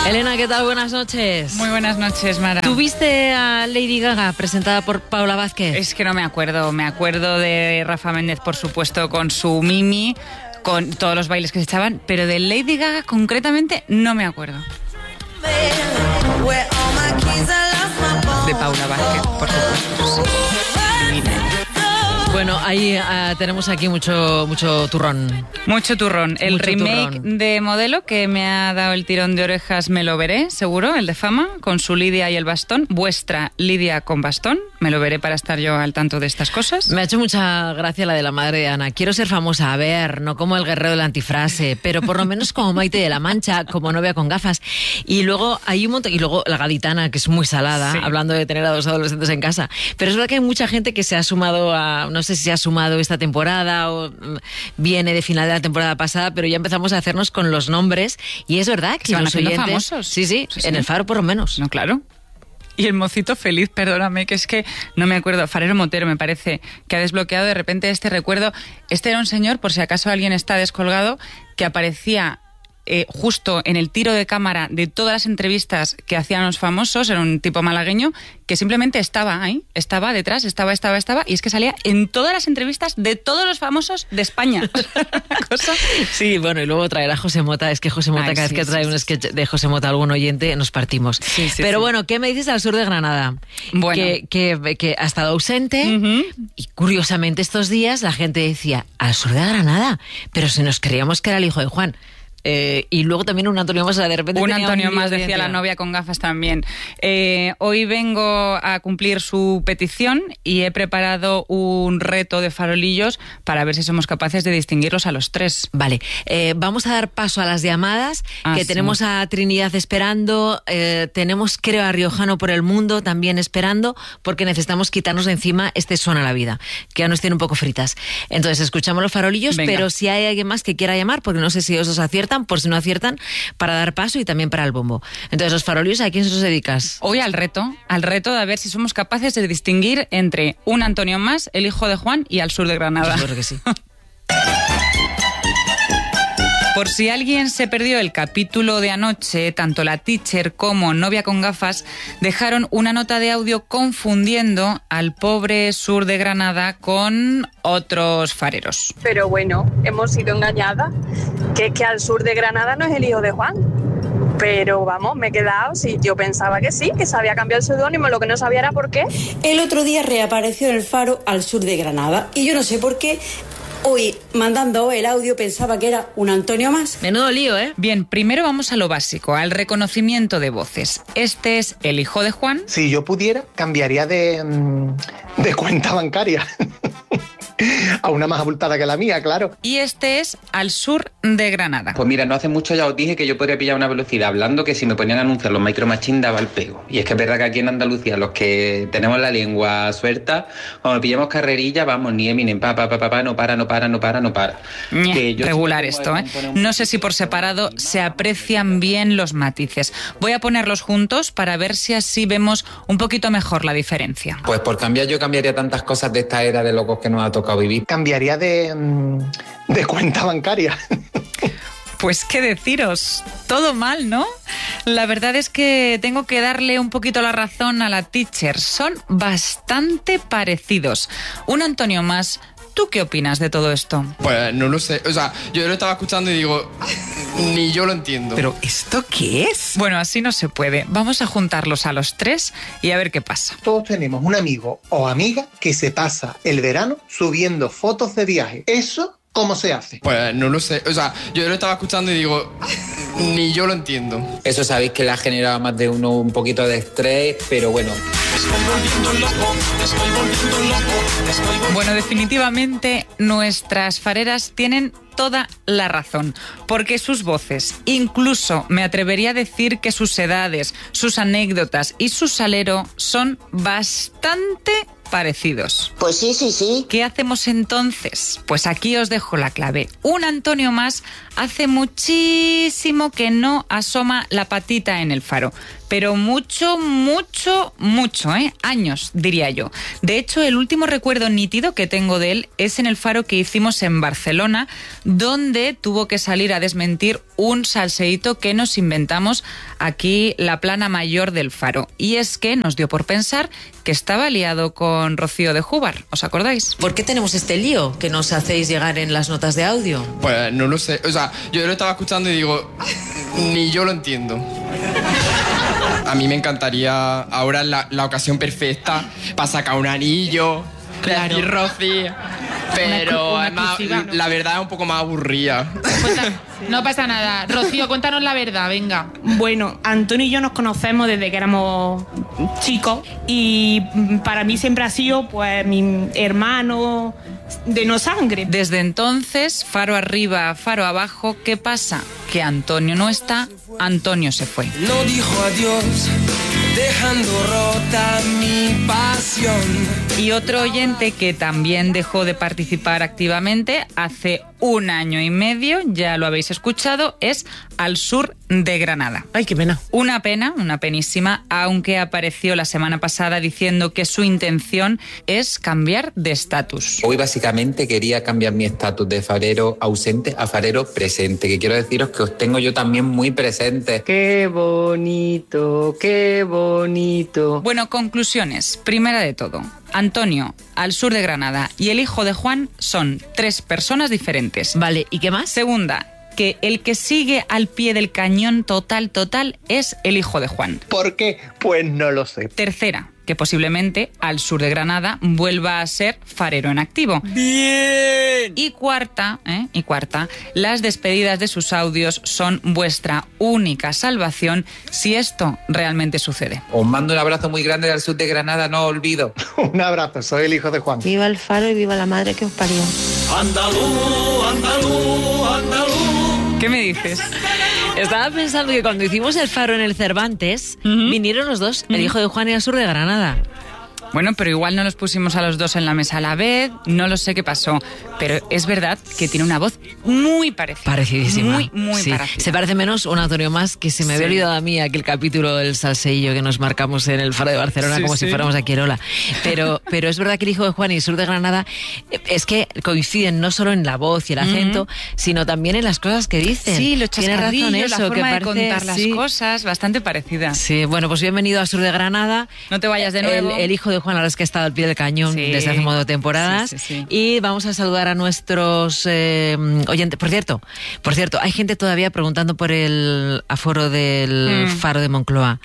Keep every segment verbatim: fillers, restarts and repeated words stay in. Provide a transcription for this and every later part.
Elena, ¿qué tal? Buenas noches. Muy buenas noches, Mara. ¿Tuviste a Lady Gaga presentada por Paula Vázquez? Es que no me acuerdo. Me acuerdo de Rafa Méndez, por supuesto, con su Mimi, con todos los bailes que se echaban, pero de Lady Gaga concretamente no me acuerdo. De Paula Vázquez, por supuesto. Divina. Bueno, ahí uh, tenemos aquí mucho, mucho turrón. Mucho turrón. El mucho remake turrón. de Modelo, que me ha dado el tirón de orejas, me lo veré, seguro, el de Fama, con su Lidia y el bastón. Vuestra Lidia con bastón. Me lo veré para estar yo al tanto de estas cosas. Me ha hecho mucha gracia la de la madre de Ana. Quiero ser famosa, a ver, no como el guerrero de la antifrase, pero por lo menos como Maite de la Mancha, como novia con gafas. Y luego hay un montón, y luego la gaditana, que es muy salada, sí, hablando de tener a dos adolescentes en casa. Pero es verdad que hay mucha gente que se ha sumado a, no sé si se ha sumado esta temporada o viene de final de la temporada pasada, pero ya empezamos a hacernos con los nombres. Y es verdad que se van los haciendo oyentes, famosos. Sí, sí, sí, en sí. el Faro por lo menos. No, claro. Y el mocito feliz, perdóname, que es que no me acuerdo, Farero Motero me parece, que ha desbloqueado de repente este recuerdo. Este era un señor, por si acaso alguien está descolgado, que aparecía eh, justo en el tiro de cámara de todas las entrevistas que hacían los famosos. Era un tipo malagueño que simplemente estaba ahí, estaba detrás, estaba, estaba, estaba, y es que salía en todas las entrevistas de todos los famosos de España. Cosa. Sí, bueno, y luego traer a José Mota. Es que José Mota, Ay, cada sí, vez que trae sí, un sketch sí. de José Mota a algún oyente, nos partimos. Sí, sí, Pero sí. bueno, ¿qué me dices al sur de Granada? Bueno. Que, que, que ha estado ausente, uh-huh. y curiosamente estos días la gente decía, al sur de Granada, pero si nos creíamos que era el hijo de Juan. Eh, y luego también un Antonio más, de repente un tenía Antonio un más, de decía la novia con gafas también. Eh, hoy vengo a cumplir su petición y he preparado un reto de farolillos para ver si somos capaces de distinguirlos a los tres. Vale, eh, vamos a dar paso a las llamadas, ah, que sí. tenemos a Trinidad esperando, eh, tenemos creo a Riojano por el mundo también esperando, porque necesitamos quitarnos de encima este suena la vida, que ya nos tiene un poco fritas. Entonces escuchamos los farolillos, Venga. Pero si hay alguien más que quiera llamar, porque no sé si os aciertan, por si no aciertan, para dar paso y también para el bombo. Entonces, los farolillos, ¿a quién se los dedicas? Hoy al reto, al reto de ver si somos capaces de distinguir entre un Antonio más, el hijo de Juan, y al sur de Granada. Yo creo que sí. Por si alguien se perdió el capítulo de anoche, tanto la teacher como novia con gafas dejaron una nota de audio confundiendo al pobre sur de Granada con otros fareros. Pero bueno, hemos sido engañadas, que es que al sur de Granada no es el hijo de Juan. Pero vamos, me he quedado, sí, yo pensaba que sí, que se había cambiado el seudónimo, lo que no sabía era por qué. El otro día reapareció en el Faro al sur de Granada y yo no sé por qué. Hoy, mandando el audio, pensaba que era un Antonio más. Menudo lío, ¿eh? Bien, primero vamos a lo básico, al reconocimiento de voces. Este es el hijo de Juan. Si yo pudiera, cambiaría de, de cuenta bancaria. A una más abultada que la mía, claro. Y este es al sur de Granada. Pues mira, no hace mucho ya os dije que yo podría pillar una velocidad hablando que si me ponían a anunciar los Micro Machine daba el pego. Y es que es verdad que aquí en Andalucía los que tenemos la lengua suelta, cuando pillamos carrerilla, vamos, ni Eminem, pa, pa, pa, pa, pa, no para, no para, no para, no para. Ñe, que yo regular si esto, ¿eh? No sé si por separado se aprecian bien los matices. Voy a ponerlos juntos para ver si así vemos un poquito mejor la diferencia. Pues por cambiar yo cambiaría tantas cosas de esta era de locos que nos ha tocado vivir. Cambiaría de, de cuenta bancaria. Pues qué deciros, todo mal, ¿no? La verdad es que tengo que darle un poquito la razón a la teacher. Son bastante parecidos. Un Antonio más. ¿Tú qué opinas de todo esto? Pues no lo sé. O sea, yo lo estaba escuchando y digo, ni yo lo entiendo. ¿Pero esto qué es? Bueno, así no se puede. Vamos a juntarlos a los tres y a ver qué pasa. Todos tenemos un amigo o amiga que se pasa el verano subiendo fotos de viaje. Eso... ¿Cómo se hace? Pues no lo sé. O sea, yo lo estaba escuchando y digo, ni yo lo entiendo. Eso sabéis que le ha generado a más de uno un poquito de estrés, pero bueno. Estoy volviendo loco, estoy volviendo loco, estoy volviendo... Bueno, definitivamente nuestras fareras tienen toda la razón, porque sus voces, incluso me atrevería a decir que sus edades, sus anécdotas y su salero son bastante parecidos. Pues sí, sí, sí. ¿Qué hacemos entonces? Pues aquí os dejo la clave. Un Antonio más hace muchísimo que no asoma la patita en el Faro. Pero mucho, mucho, mucho, ¿eh? Años, diría yo. De hecho, el último recuerdo nítido que tengo de él es en el Faro que hicimos en Barcelona, donde tuvo que salir a desmentir un salseíto que nos inventamos aquí la plana mayor del Faro. Y es que nos dio por pensar que estaba liado con Rocío de Júbar, ¿os acordáis? ¿Por qué tenemos este lío que nos hacéis llegar en las notas de audio? Pues no lo sé. O sea, yo lo estaba escuchando y digo, ni yo lo entiendo. A mí me encantaría ahora la, la ocasión perfecta para sacar un anillo, Claro. decir Rocío. Pero Una además, exclusiva, ¿no? la verdad es un poco más aburrida. Cuenta- no pasa nada. Rocío, cuéntanos la verdad, venga. Bueno, Antonio y yo nos conocemos desde que éramos chicos y mm, para mí siempre ha sido pues mi hermano de no sangre. Desde entonces, Faro arriba, Faro abajo, ¿qué pasa? Que Antonio no está, Antonio se fue. No dijo adiós, dejando rota mi pasión. Y otro oyente que también dejó de participar activamente hace un año y medio, ya lo habéis escuchado, es Al Sur de Granada. Ay, qué pena. Una pena, una penísima, aunque apareció la semana pasada diciendo que su intención es cambiar de estatus. Hoy básicamente quería cambiar mi estatus de farero ausente a farero presente, que quiero deciros que os tengo yo también muy presente. Qué bonito, qué bonito. Bueno, conclusiones. Primera de todo, Antonio, Al Sur de Granada, y el hijo de Juan son tres personas diferentes. Vale, ¿y qué más? Segunda, que el que sigue al pie del cañón total, total, es el hijo de Juan. ¿Por qué? Pues no lo sé. Tercera, que posiblemente Al Sur de Granada vuelva a ser farero en activo. ¡Bien! Y cuarta, ¿eh? Y cuarta, las despedidas de sus audios son vuestra única salvación si esto realmente sucede. Os mando un abrazo muy grande del sur de Granada, no os olvido. Un abrazo, soy el hijo de Juan. Viva el Faro y viva la madre que os parió. Andaluz, andaluz, andaluz. ¿Qué me dices? Estaba pensando que cuando hicimos el Faro en el Cervantes, uh-huh. vinieron los dos, el hijo de Juan y Al Sur de Granada. Bueno, pero igual no los pusimos a los dos en la mesa a la vez, no lo sé qué pasó, pero es verdad que tiene una voz muy parecida. Parecidísima. Muy, muy sí. parecida. Se parece menos un Antonio más, que se me había Sí. olvidado a mí aquel capítulo del salseillo que nos marcamos en el Faro de Barcelona, Sí, como sí. si fuéramos a Quirola. Pero, pero es verdad que el hijo de Juan y el Sur de Granada es que coinciden no solo en la voz y el acento, uh-huh. sino también en las cosas que dicen. Sí, los Tiene razón chascarrillos, eso, la forma que de parece, contar sí. las cosas, bastante parecida. Sí, bueno, pues bienvenido al Sur de Granada. No te vayas de nuevo. El, el hijo de Juan, la verdad es que ha estado al pie del cañón Sí. desde hace modo temporadas. Sí, sí, sí. Y vamos a saludar a nuestros eh, oyentes. Por cierto, por cierto, hay gente todavía preguntando por el aforo del Mm. Faro de Moncloa.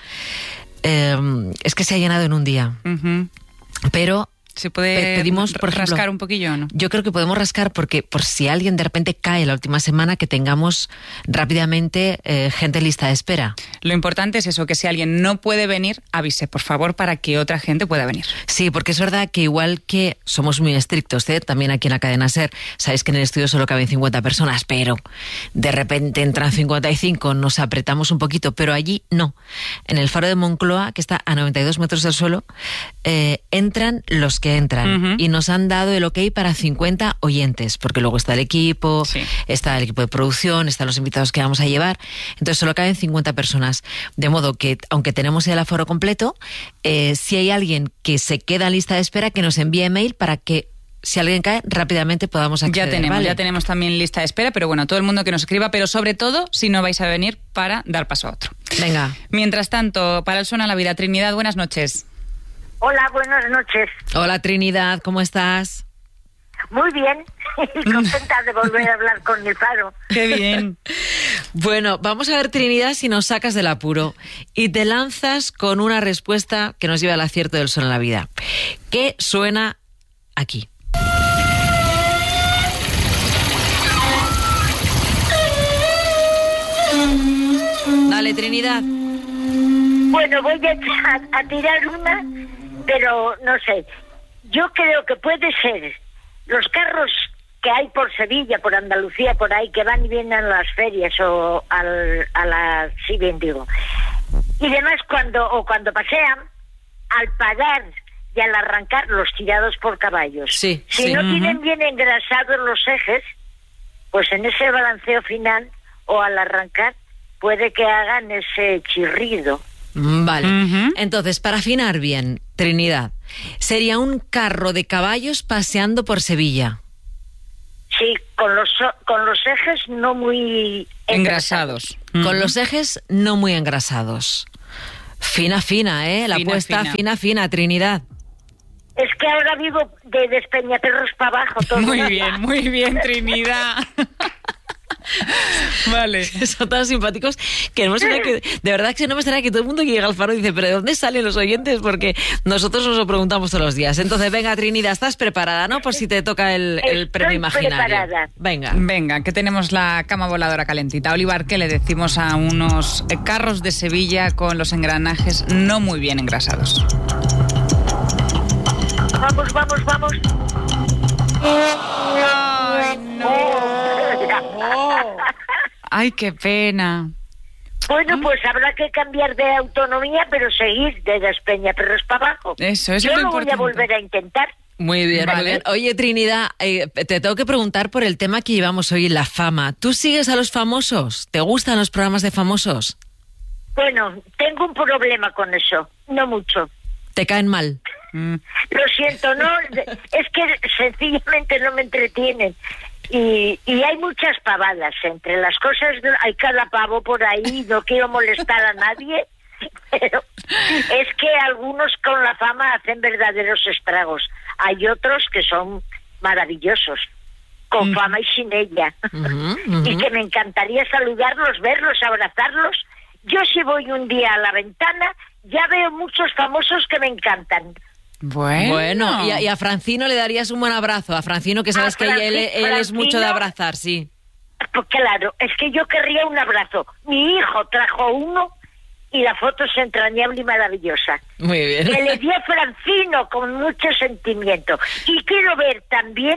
Eh, es que se ha llenado en un día. Uh-huh. Pero ¿se puede pedimos, por ejemplo, rascar un poquillo o no? Yo creo que podemos rascar porque por si alguien de repente cae la última semana, que tengamos rápidamente eh, gente en lista de espera. Lo importante es eso, que si alguien no puede venir, avise, por favor, para que otra gente pueda venir. Sí, porque es verdad que igual que somos muy estrictos, ¿eh? También aquí en la cadena SER, sabéis que en el estudio solo caben cincuenta personas, pero de repente entran cincuenta y cinco, nos apretamos un poquito, pero allí no. En el Faro de Moncloa, que está a noventa y dos metros del suelo, eh, entran los que entran uh-huh. y nos han dado el ok para cincuenta oyentes, porque luego está el equipo, sí. está el equipo de producción, están los invitados que vamos a llevar, entonces solo caben cincuenta personas, de modo que aunque tenemos el aforo completo, eh, si hay alguien que se queda en lista de espera, que nos envíe email para que si alguien cae, rápidamente podamos acceder. Ya tenemos, ¿vale? ya tenemos también lista de espera, pero bueno, todo el mundo que nos escriba, pero sobre todo si no vais a venir para dar paso a otro. Venga. Mientras tanto, para el Suena la Vida, Trinidad, buenas noches. Hola, buenas noches. Hola Trinidad, ¿cómo estás? Muy bien, y contenta de volver a hablar con el Faro. Qué bien. Bueno, vamos a ver, Trinidad, si nos sacas del apuro y te lanzas con una respuesta que nos lleva al acierto del Suena la Vida. ¿Qué suena aquí? Dale, Trinidad. Bueno, voy a, a tirar una, pero no sé. Yo creo que puede ser los carros que hay por Sevilla, por Andalucía, por ahí, que van y vienen a las ferias o al, a las... Sí, bien digo. Y además, cuando, o cuando pasean, al parar y al arrancar, los tirados por caballos. Sí, si sí. no Uh-huh. tienen bien engrasados los ejes, pues en ese balanceo final o al arrancar, puede que hagan ese chirrido. Vale. Uh-huh. Entonces, para afinar bien, Trinidad, sería un carro de caballos paseando por Sevilla. Sí, con los, con los ejes no muy engrasados. engrasados. Con los ejes no muy engrasados. Fina, fina, ¿eh? La Fina, apuesta fina. fina, fina, Trinidad. Es que ahora vivo de Despeñaperros para abajo. Todo Muy el bien, día. muy bien, Trinidad. Vale. Son tan simpáticos que no me extraña que, de verdad que no me extraña que todo el mundo que llega al Faro dice, pero ¿de dónde salen los oyentes? Porque nosotros nos lo preguntamos todos los días. Entonces, venga, Trinidad, estás preparada, ¿no? Por si te toca el, el Estoy premio imaginario. preparada. Venga. Venga, que tenemos la cama voladora calentita. Olivar, ¿qué le decimos a unos eh, carros de Sevilla con los engranajes no muy bien engrasados? Vamos, vamos, vamos. Ay, no. Ay, qué pena. Bueno, pues habrá que cambiar de autonomía, pero seguir de Despeñaperros para abajo. Eso, eso Yo es lo lo voy a importante. volver a intentar. Muy bien, Vale. muy bien. Oye, Trinidad, eh, te tengo que preguntar por el tema que llevamos hoy, la fama. ¿Tú sigues a los famosos? ¿Te gustan los programas de famosos? Bueno, tengo un problema con eso, no mucho. ¿Te caen mal? Mm. Lo siento, no, es que sencillamente no me entretienen. Y, y hay muchas pavadas entre las cosas, hay cada pavo por ahí, no quiero molestar a nadie, pero es que algunos con la fama hacen verdaderos estragos. Hay otros que son maravillosos, con Mm. fama y sin ella, Ujú, ujú. y que me encantaría saludarlos, verlos, abrazarlos. Yo si voy un día a la ventana, ya veo muchos famosos que me encantan. Bueno. Bueno, y a, y a Francino le darías un buen abrazo. A Francino, que sabes A que Franci- él, él es mucho de Francino. abrazar, sí. Pues claro, es que yo querría un abrazo. Mi hijo trajo uno y la foto es entrañable y maravillosa. Muy bien. Que le di a Francino con mucho sentimiento. Y quiero ver también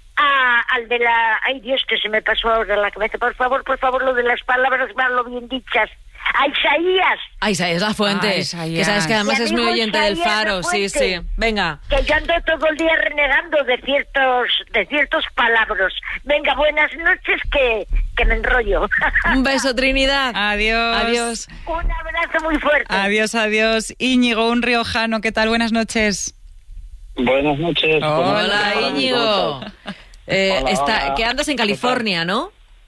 a, al de la... Ay, Dios, que se me pasó ahora la cabeza. Por favor, por favor, lo de las palabras más lo bien dichas. A Isaías, Ah, Isaías La Fuente, Ah, Isaías. que sabes que además Mi es muy amigo oyente del Isaías Faro. La Sí, sí. Fuente. Venga. que yo ando todo el día renegando de ciertos de ciertos palabras. Venga, buenas noches, que, que me enrollo. Un beso, Trinidad. Adiós. Adiós. Un abrazo muy fuerte. Adiós, adiós. Íñigo, un riojano, ¿qué tal? Buenas noches. Buenas noches. Hola, Íñigo. Eh, Hola, está, hola. que andas en California, ¿no?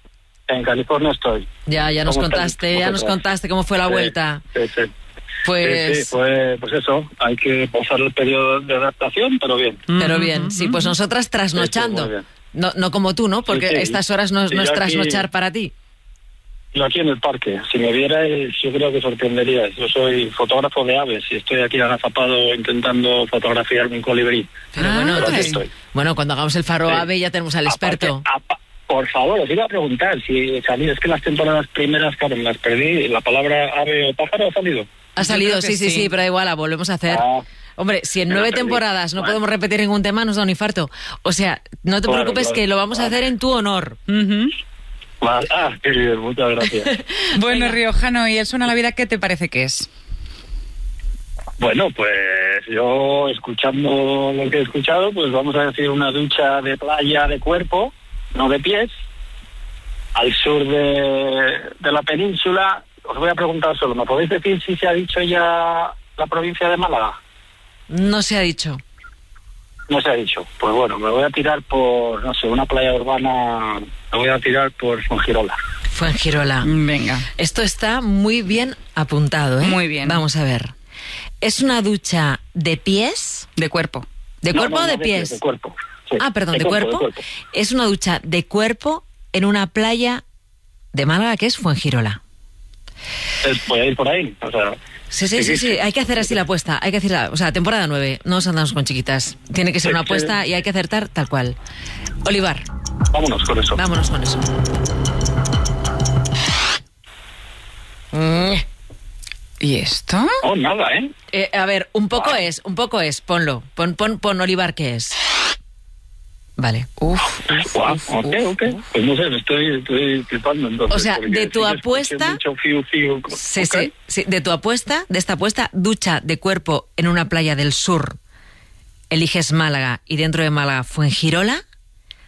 En California estoy. Ya, ya nos ¿Cómo estás? contaste, ¿Cómo ya te nos estás? contaste cómo fue la Sí, vuelta. Sí, sí. Pues, Sí, sí, fue, pues eso, hay que pasar el periodo de adaptación, pero bien. pero bien, sí, pues nosotras Sí, trasnochando. sí, muy bien. No, no como tú, ¿no? Porque Sí, sí. estas horas no, Sí, no es yo aquí- trasnochar para ti. Yo aquí en el parque, si me vierais, yo creo que sorprenderíais. Yo soy fotógrafo de aves y estoy aquí agazapado intentando fotografiar un colibrí. Pero bueno, Pero aquí entonces- estoy. bueno, cuando hagamos el Faro Sí. Ave ya tenemos al experto. Aparte, apa- por favor, os iba a preguntar si salí, es que las temporadas primeras, claro, me las perdí. ¿La palabra ave o pájaro ha salido? Ha salido, creo que sí, sí, sí, sí. pero da igual, la volvemos a hacer. Ah. Hombre, si en Me la nueve perdí. temporadas no Bueno. podemos repetir ningún tema, nos da un infarto. O sea, no te Claro, preocupes, claro. que lo vamos a hacer en tu honor. Ujú. Vale. Ah, qué bien, muchas gracias. Bueno, riojano, ¿y el Suena la Vida qué te parece que es? Bueno, pues yo escuchando lo que he escuchado, pues vamos a decir una ducha de playa de cuerpo, no de pies, al sur de, de la península. Os voy a preguntar solo, ¿me podéis decir si se ha dicho ya la provincia de Málaga? No se ha dicho. No se ha dicho. Pues bueno, me voy a tirar por, no sé, una playa urbana, me voy a tirar por Fuengirola. Fuengirola. Venga. Esto está muy bien apuntado, ¿eh? Muy bien. Vamos a ver. ¿Es una ducha de pies? De cuerpo. ¿De No, cuerpo no, o de no, pies? De cuerpo. Sí, Ah, perdón, de, cuerpo, cuerpo. de cuerpo. Es una ducha de cuerpo en una playa de Málaga que es Fuengirola. Es- Voy a ir por ahí, o sea... Sí, sí, sí, sí, hay que hacer así la apuesta. Hay que hacer, la- o sea, temporada nueve, no nos andamos con chiquitas. Tiene que ser una apuesta y hay que acertar tal cual. Olivar, Vámonos con eso. vámonos con eso. Mm. ¿Y esto? Oh, nada, ¿eh? Eh, a ver, un poco es, un poco es, ponlo. Pon, pon, pon Olivar, ¿qué es? Vale. Uf, Guau, ok, ok. Pues no sé, me estoy, estoy flipando entonces. O sea, porque de tu sí que escuché apuesta- mucho fiu, fiu, Sí, ok. sí, sí. De tu apuesta, de esta apuesta, ducha de cuerpo en una playa del sur, eliges Málaga y dentro de Málaga Fuengirola,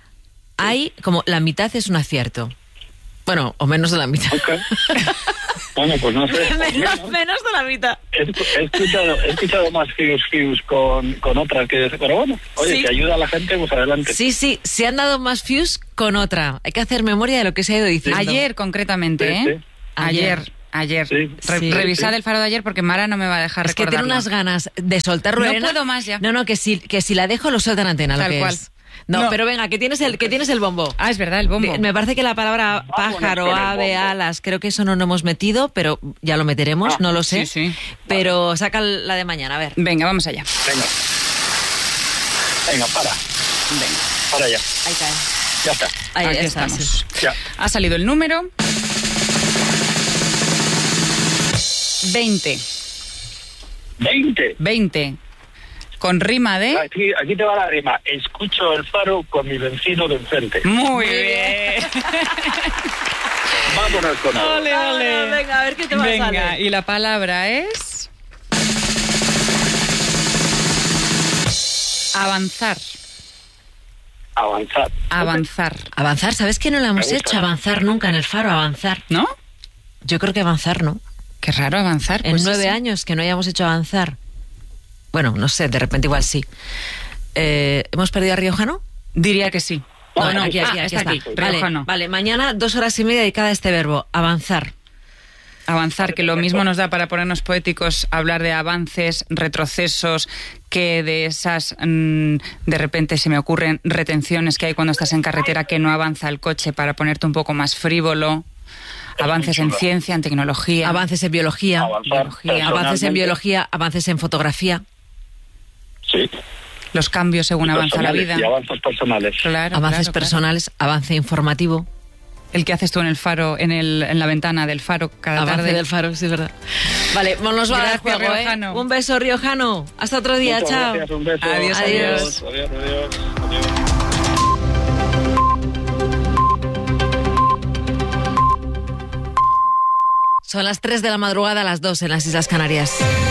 hay como la mitad es un acierto. Bueno, o menos de la mitad. Ok. Bueno, pues no sé. menos, menos de la mitad. He, he, escuchado, he escuchado más fius fius con, con otras que... Pero bueno, oye, Sí. que ayuda a la gente, pues adelante. Sí, sí, se han dado más views con otra. Hay que hacer memoria de lo que se ha ido diciendo. Ayer, concretamente, Sí, ¿eh? sí. Ayer. Ayer. Re- Sí. revisad Sí. el faro de ayer porque Mara no me va a dejar Es que tiene recordarlo. unas ganas de soltar No Lorena. puedo más ya. No, no, que si, que si la dejo lo suelta en antena, lo Tal que cual. es. No, No. pero venga, que tienes el que tienes el bombo. Ah, es verdad, el bombo. De- me parece que la palabra pájaro, con el ave, bombo. alas, creo que eso no lo hemos metido, pero ya lo meteremos, Ah, no lo sé. sí, sí. Pero saca la de mañana, a ver. Venga, vamos allá. Venga. Venga, para. Venga. Para ya. Ahí cae. Ya está. Ahí Aquí está, estamos. sí. Ya. Ha salido el número veinte. ¿veinte? veinte. Con rima de... Aquí, aquí te va la rima. Escucho el faro con mi vecino de enfrente. Muy bien. Vámonos con todo. Ole, ole. Venga, a ver qué te va a Venga, salir. y la palabra es... Avanzar. Avanzar. Avanzar. Avanzar, ¿sabes que no lo hemos Me gusta. hecho? Avanzar nunca en el faro, avanzar. ¿No? Yo creo que avanzar, ¿no? Qué raro avanzar. En pues nueve sí. años que no hayamos hecho avanzar. Bueno, no sé, de repente igual sí. Eh, ¿Hemos perdido a Riojano? Diría que sí. No, Oh, no. aquí, aquí, Ah, aquí está está. aquí, Vale, Riojano. vale, mañana dos horas y media dedicada a este verbo, avanzar. Avanzar, que lo mismo nos da para ponernos poéticos, hablar de avances, retrocesos, que de esas, mm, de repente se me ocurren retenciones que hay cuando estás en carretera que no avanza el coche, para ponerte un poco más frívolo. Avances en ciencia, en tecnología. Avances en biología. biología. Avances en biología, avances en fotografía. Sí. Los cambios según avanza la vida. Y avances personales. Claro, avances claro, personales, avance informativo. El que haces tú en el faro, en, el, en la ventana del faro cada Avance tarde. del faro, sí, es verdad. Vale, nos va a dar Gracias, juego, ¿eh? Riojano. Un beso, Riojano. Hasta otro día, Muchas chao. gracias, un beso. Adiós, adiós. Adiós, adiós. adiós. Son las tres de la madrugada, las dos en las Islas Canarias.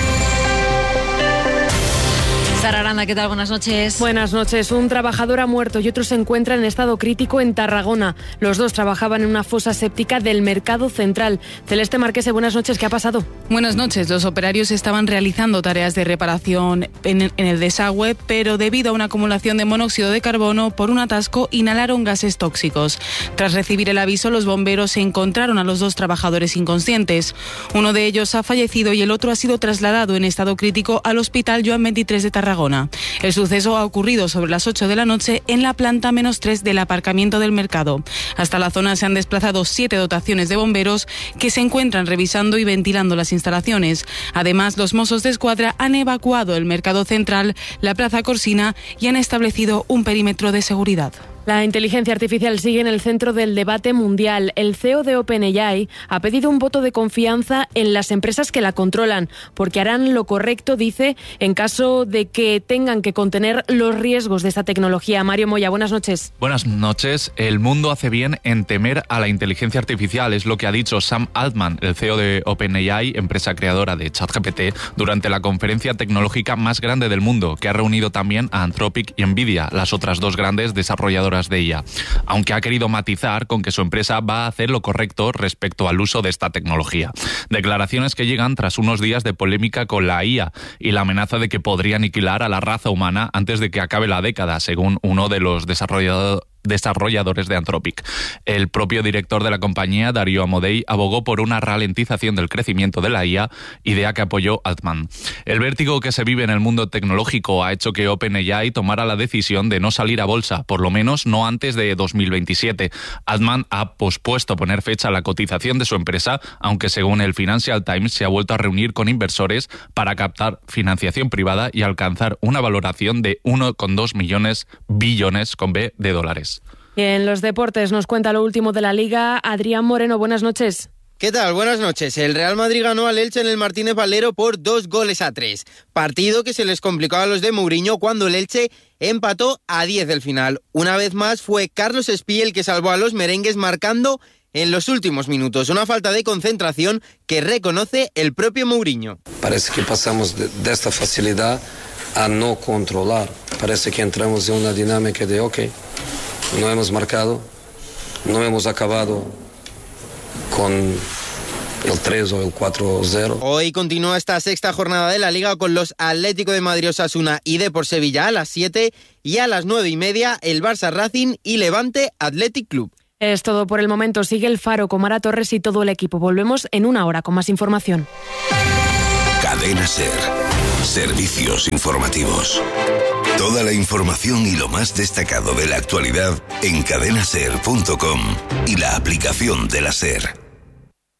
Sara Aranda, ¿qué tal? Buenas noches. Buenas noches. Un trabajador ha muerto y otro se encuentra en estado crítico en Tarragona. Los dos trabajaban en una fosa séptica del Mercado Central. Celeste Marquese, buenas noches. ¿Qué ha pasado? Buenas noches. Los operarios estaban realizando tareas de reparación en, en el desagüe, pero debido a una acumulación de monóxido de carbono por un atasco inhalaron gases tóxicos. Tras recibir el aviso, los bomberos se encontraron a los dos trabajadores inconscientes. Uno de ellos ha fallecido y el otro ha sido trasladado en estado crítico al Hospital Joan veintitrés de Tarragona. El suceso ha ocurrido sobre las ocho de la noche en la planta menos tres del aparcamiento del mercado. Hasta la zona se han desplazado siete dotaciones de bomberos que se encuentran revisando y ventilando las instalaciones. Además, los Mossos de Escuadra han evacuado el mercado central, la plaza Corsina y han establecido un perímetro de seguridad. La inteligencia artificial sigue en el centro del debate mundial. El C E O de OpenAI ha pedido un voto de confianza en las empresas que la controlan, porque harán lo correcto, dice, en caso de que tengan que contener los riesgos de esta tecnología. Mario Moya, buenas noches. Buenas noches. El mundo hace bien en temer a la inteligencia artificial, es lo que ha dicho Sam Altman, el C E O de OpenAI, empresa creadora de ChatGPT, durante la conferencia tecnológica más grande del mundo, que ha reunido también a Anthropic y Nvidia, las otras dos grandes desarrolladoras de ella, aunque ha querido matizar con que su empresa va a hacer lo correcto respecto al uso de esta tecnología. Declaraciones que llegan tras unos días de polémica con la I A y la amenaza de que podría aniquilar a la raza humana antes de que acabe la década, según uno de los desarrolladores desarrolladores de Anthropic. El propio director de la compañía, Darío Amodei, abogó por una ralentización del crecimiento de la I A, idea que apoyó Altman. El vértigo que se vive en el mundo tecnológico ha hecho que OpenAI tomara la decisión de no salir a bolsa, por lo menos no antes de dos mil veintisiete. Altman ha pospuesto poner fecha a la cotización de su empresa, aunque según el Financial Times se ha vuelto a reunir con inversores para captar financiación privada y alcanzar una valoración de uno coma dos millones billones con B de dólares. Y en los deportes nos cuenta lo último de la Liga. Adrián Moreno, buenas noches. ¿Qué tal? Buenas noches. El Real Madrid ganó al Elche en el Martínez Valero por dos goles a tres. Partido que se les complicó a los de Mourinho cuando el Elche empató a diez del final. Una vez más fue Carlos Espí el que salvó a los merengues marcando en los últimos minutos. Una falta de concentración que reconoce el propio Mourinho. Parece que pasamos de, de esta facilidad a no controlar. Parece que entramos en una dinámica de ok, no hemos marcado, no hemos acabado con el tres o el cuatro cero. Hoy continúa esta sexta jornada de la Liga con los Atlético de Madrid, Osasuna y Depor Sevilla a las siete y a las nueve y media el Barça Racing y Levante Athletic Club. Es todo por el momento. Sigue el Faro con Mara Torres y todo el equipo. Volvemos en una hora con más información. Cadena SER. Servicios informativos. Toda la información y lo más destacado de la actualidad en cadena ser punto com y la aplicación de la SER.